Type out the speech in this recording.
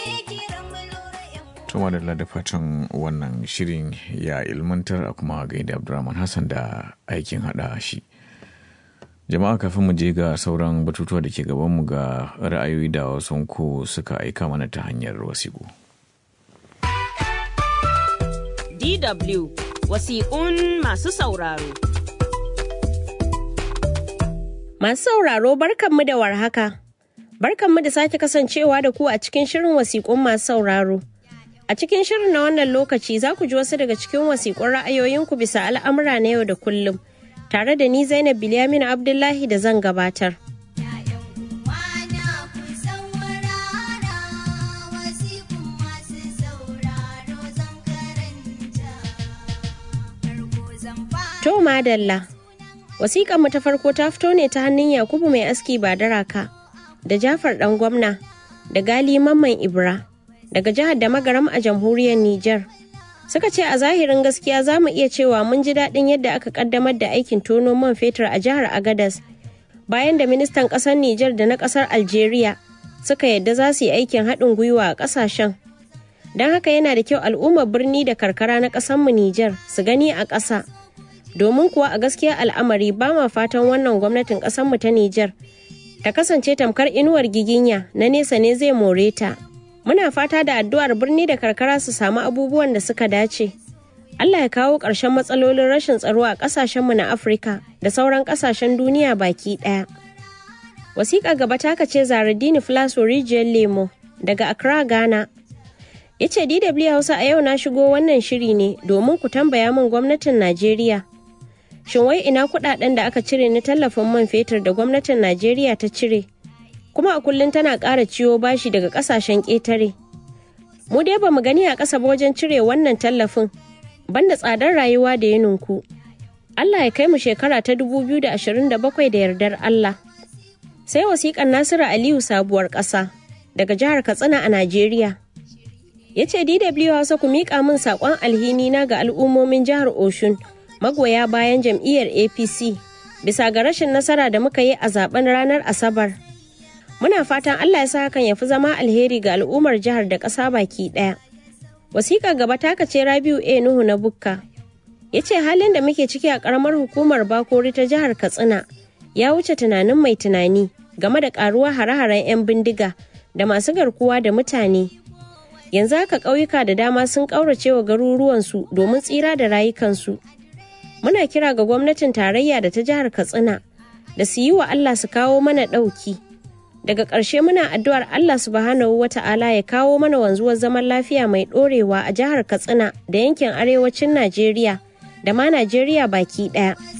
Tuma da fatan wannan shirin ya ilmantar a kuma gaida Abdulrahman Hassan da aikin hada shi. Jama'a, kafin mu je ga sauran batutuwa da ke gabanmu ga ra'ayoyi da wasu ku suka aika mana ta hanyar wasiƙu. DW wasiƙun masu sauraro. Masu sauraro, barkanmu da warhaka. Barkanmu da sake kasancewa da ku a cikin shirin wasiƙun masu sauraro. A cikin shirin na wannan lokaci za ku ji wasu daga cikin wasiƙun ra'ayoyinku bisa al'amura na yau da kullum, tare da ni Zainab Bilyamin Abdullahi da zan gabatar. To madalla, wasiƙanmu ta farko ta fito ne ta hannun Yakubu mai aski ba daraka, da Jafar ɗan gwamna, da Gali Mamman Ibra, daga jihar da Magaram a jamhuriyar Nijar. Suka ce a zahirin gaskiya za mu iya cewa mun ji daɗin yadda aka ƙaddamar da aikin tono man fetur a jihar Agadez, bayan da ministan ƙasar Nijar da na ƙasar Algeria suka yadda za su yi aikin haɗin gwiwa a ƙasashen. Don haka yana da kyau al'ummar birni da karkara na ƙasarmu Nijar su gani a ƙasa. Domin kuwa a gaskiya al'amari ba ma fatan wannan gwamnatin ƙasarmu ta Nijar ta kasance tamkar inuwar giginya, na nesa ne zai more ta. Muna fata da addu'ar birni da karkara su samu abubuwan da suka dace. Allah ya kawo ƙarshen matsalolin rashin tsaro a ƙasashenmu na Afirka da sauran ƙasashen duniya baki ɗaya. Wasiƙa gaba ta kace Zaradini Flaso Rijiyar Lemo daga Accra, Ghana. Ya ce DW Hausa, a yau na shigo wannan shiri ne domin ku tambaya min gwamnatin Najeriya. Shin wai ina kuɗaɗen da aka cire na tallafin man fetur da gwamnatin Najeriya ta cire? Kuma a kullum tana ƙara ciwo bashi daga ƙasashen ƙetare. Mu dai ba mu gani a ƙasa wajen cire wannan tallafin, banda tsadar rayuwa da ya ninku. Allah ya kai mu shekara ta 2027 da yardar Allah. Sai wasiƙan Nasiru Aliyu Sabuwar Ƙasa daga jihar Katsina a Najeriya. Ya ce DW Hausa, ku miƙa min saƙon alhini na ga al'ummomin jihar Oshun, magoya bayan jam'iyyar APC, bisa ga rashin nasara da muka yi a zaben ranar Asabar. Muna fatan Allah ya sa hakan ya fi zama alheri ga al'ummar jihar da ƙasa baki ɗaya. Wasiƙa gaba ta kace Rabiu A. Nuhu na Bukka. Ya ce halin da muke ciki a ƙaramar hukumar Bakori ta jihar Katsina ya wuce tunanin mai tunani game da ƙaruwar hare-haren 'yan bindiga da masu garkuwa da mutane. Yanzu haka ƙauyuka da dama sun ƙaurace wa garuruwansu domin tsira da rayukansu. Muna kira ga gwamnatin tarayya da ta jihar Katsina da su yi wa Allah su kawo mana ɗauki. Daga ƙarshe muna addu'ar Allah subhanahu wa ta'ala ya kawo mana wanzuwar zaman lafiya mai ɗorewa a jihar Katsina da yankin arewacin Najeriya da ma Najeriya baki ɗaya.